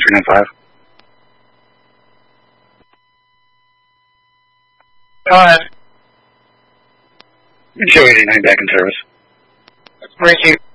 395. Go ahead. Show 89 back in service. Thank you.